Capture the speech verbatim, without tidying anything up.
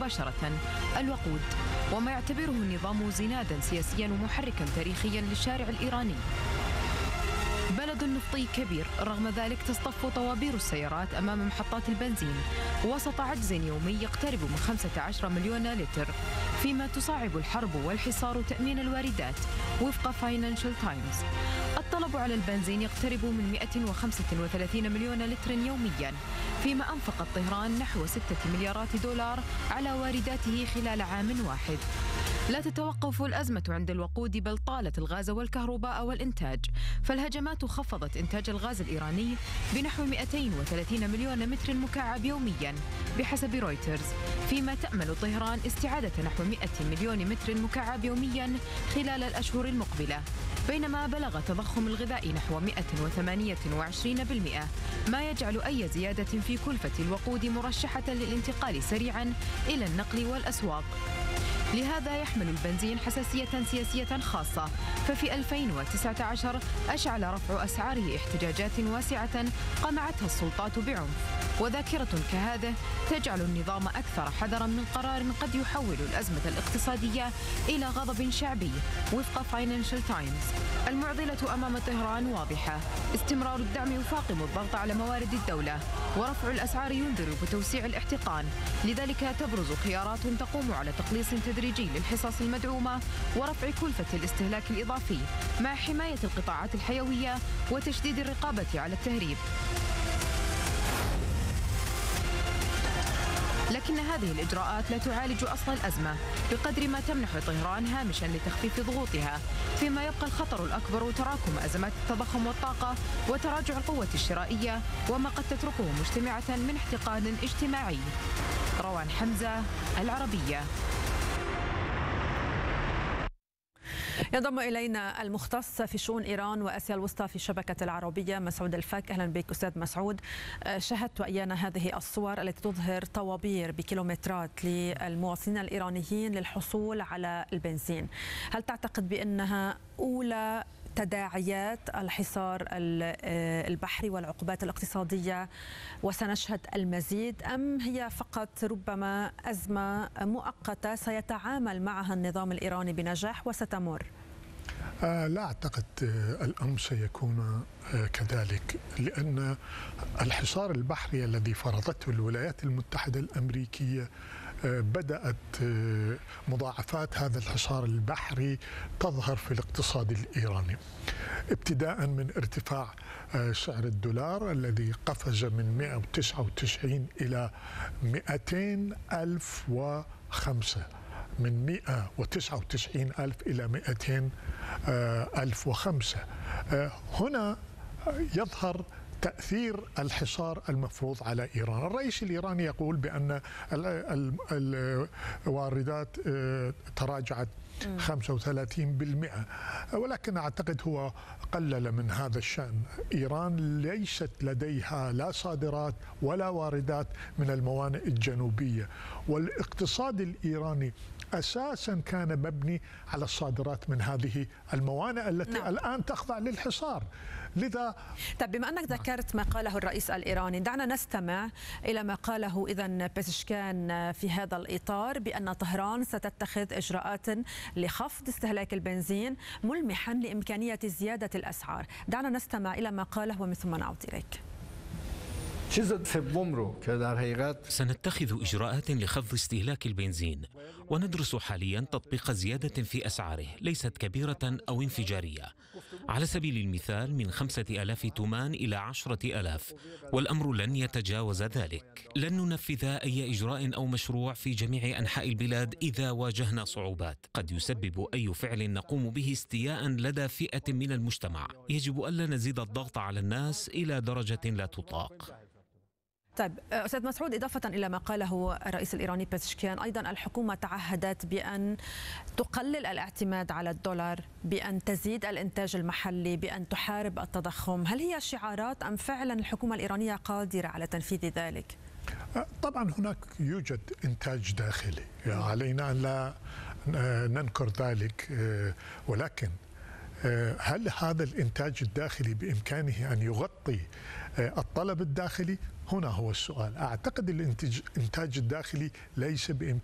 مباشرة الوقود، وما يعتبره النظام زنادا سياسيا ومحركا تاريخيا للشارع الإيراني. بلد نفطي كبير، رغم ذلك تصطف طوابير السيارات أمام محطات البنزين وسط عجز يومي يقترب من خمسة عشر مليون لتر، فيما تصعب الحرب والحصار تأمين الواردات وفق فاينانشال تايمز. الطلب على البنزين يقترب من مئة وخمسة وثلاثين مليون لتر يوميا، فيما أنفقت طهران نحو ستة مليارات دولار على وارداته خلال عام واحد. لا تتوقف الأزمة عند الوقود، بل طالت الغاز والكهرباء والإنتاج، فالهجمات خفضت إنتاج الغاز الإيراني بنحو مئتين وثلاثين مليون متر مكعب يوميا بحسب رويترز، فيما تأمل طهران استعادة نحو مئة مليون متر مكعب يوميا خلال الأشهر المقبلة، بينما بلغ تضخم الغذاء نحو مئة وثمانية وعشرين بالمئة، ما يجعل أي زيادة في كلفة الوقود مرشحة للانتقال سريعا إلى النقل والأسواق. لهذا يحمل البنزين حساسية سياسية خاصة، ففي ألفين وتسعة عشر أشعل رفع أسعاره احتجاجات واسعة قمعتها السلطات بعنف، وذاكرة كهذه تجعل النظام أكثر حذرا من قرار قد يحول الأزمة الاقتصادية إلى غضب شعبي وفق فاينانشال تايمز. المعضلة أمام طهران واضحة: استمرار الدعم يفاقم الضغط على موارد الدولة، ورفع الأسعار ينذر بتوسيع الاحتقان، لذلك تبرز خيارات تقوم على تقليص تدريجي للحصص المدعومة ورفع كلفة الاستهلاك الإضافي، مع حماية القطاعات الحيوية وتشديد الرقابة على التهريب. لكن هذه الإجراءات لا تعالج أصل الأزمة بقدر ما تمنح طهران هامشا لتخفيف ضغوطها، فيما يبقى الخطر الأكبر تراكم أزمات التضخم والطاقة وتراجع القوة الشرائية، وما قد تتركه مجتمعة من احتقان اجتماعي. روان حمزة، العربية. ينضم إلينا المختص في شؤون إيران وآسيا الوسطى في شبكة العربية مسعود الفك. أهلا بك أستاذ مسعود. شاهدت وإيانا هذه الصور التي تظهر طوابير بكيلومترات للمواطنين الإيرانيين للحصول على البنزين. هل تعتقد بأنها أولى تداعيات الحصار البحري والعقوبات الاقتصادية وسنشهد المزيد، أم هي فقط ربما أزمة مؤقتة سيتعامل معها النظام الإيراني بنجاح وستمر؟ آه لا أعتقد آه الأمر سيكون آه كذلك، لأن الحصار البحري الذي فرضته الولايات المتحدة الأمريكية آه بدأت آه مضاعفات هذا الحصار البحري تظهر في الاقتصاد الإيراني، ابتداء من ارتفاع آه سعر الدولار الذي قفز من مئة وتسعة وتسعين إلى مئتين ألف وخمسة، من مئة وتسعة وتسعين ألف إلى مئتين ألف وخمسة. هنا يظهر تأثير الحصار المفروض على إيران. الرئيس الإيراني يقول بأن الواردات تراجعت خمسة وثلاثين بالمئة، ولكن أعتقد هو قلل من هذا الشأن. إيران ليست لديها لا صادرات ولا واردات من الموانئ الجنوبية، والاقتصاد الإيراني أساسا كان مبني على الصادرات من هذه الموانئ التي نعم. الآن تخضع للحصار. لذا طيب، بما أنك ذكرت ما قاله الرئيس الإيراني، دعنا نستمع إلى ما قاله إذن بيزشكيان في هذا الإطار، بأن طهران ستتخذ إجراءات لخفض استهلاك البنزين ملمحا لإمكانية زيادة الأسعار. دعنا نستمع إلى ما قاله ومن ثم نعود إليك. سنتخذ إجراءات لخفض استهلاك البنزين، وندرس حاليا تطبيق زيادة في أسعاره ليست كبيرة أو انفجارية، على سبيل المثال من خمسة آلاف تومان إلى عشرة آلاف، والأمر لن يتجاوز ذلك. لن ننفذ أي إجراء أو مشروع في جميع أنحاء البلاد إذا واجهنا صعوبات. قد يسبب أي فعل نقوم به استياء لدى فئة من المجتمع. يجب ألا نزيد الضغط على الناس إلى درجة لا تطاق. طيب أستاذ مسعود، إضافة إلى ما قاله الرئيس الإيراني بيزشكيان، أيضا الحكومة تعهدت بأن تقلل الاعتماد على الدولار، بأن تزيد الإنتاج المحلي، بأن تحارب التضخم. هل هي شعارات أم فعلا الحكومة الإيرانية قادرة على تنفيذ ذلك؟ طبعا هناك يوجد إنتاج داخلي، علينا أن لا ننكر ذلك، ولكن هل هذا الإنتاج الداخلي بإمكانه أن يغطي الطلب الداخلي؟ هنا هو السؤال. أعتقد الإنتاج الداخلي ليس بإمكانه